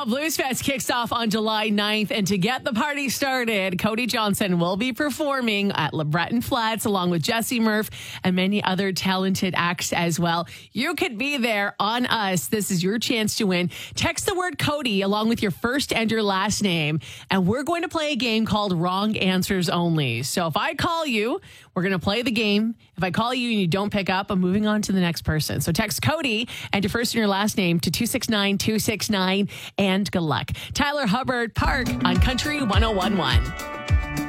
Well, Blues Fest kicks off on July 9th, and to get the party started, Cody Johnson will be performing at LeBreton Flats along with Jesse Murph and many other talented acts as well. You could be there on us. This is your chance to win. Text the word Cody along with your first and your last name, and we're going to play a game called Wrong Answers Only. So if I call you, we're going to play the game. If I call you and you don't pick up, I'm moving on to the next person. So text Cody and your first and your last name to 269-269, and good luck. Tyler Hubbard Park on Country 101.1.